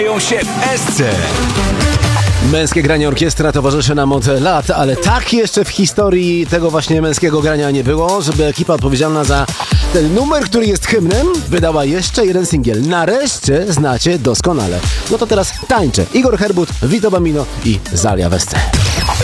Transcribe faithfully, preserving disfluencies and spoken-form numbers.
się w Esce. Męskie granie orkiestra towarzyszy nam od lat, ale tak jeszcze w historii tego właśnie męskiego grania nie było, żeby ekipa odpowiedzialna za ten numer, który jest hymnem, wydała jeszcze jeden singiel. Nareszcie znacie doskonale. No to teraz tańczę. Igor Herbut, Vito Bambino i Zalia w Esce.